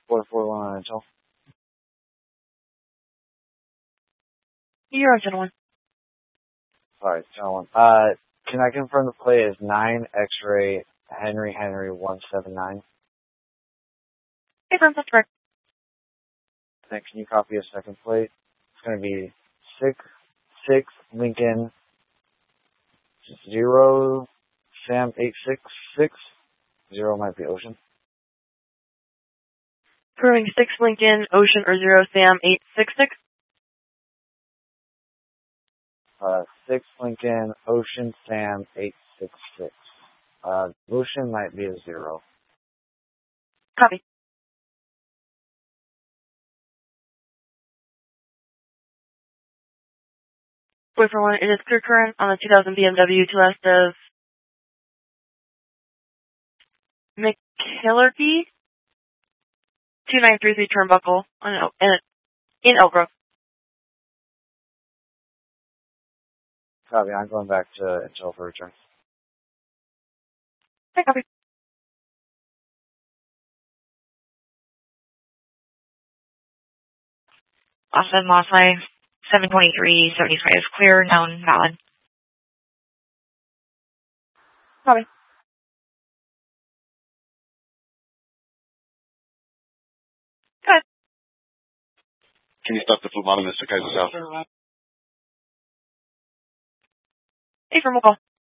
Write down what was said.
441 on Intel. You're on channel 1. Sorry, channel 1. Can I confirm the plate is 9 X-ray Henry 179? Confirm, that's correct. Then can you copy a second plate? It's going to be 6 Lincoln 0 Sam 866. 0 might be Ocean. Proving 6 Lincoln, Ocean, or 0 Sam 866. 6 Lincoln, Ocean, Sam 866. Ocean might be a 0. Copy. Boy for 1, it is clear current on the 2000 BMW to west of McKillarty, 2933 turnbuckle in Elk Grove. Copy, I'm going back to Intel for return. Okay, copy. Austin, Moss Line, 723-75 clear, known, valid. Copy. Good. Can you stop the phlebotomist at Kaiser South? Hey, firm, we'll call.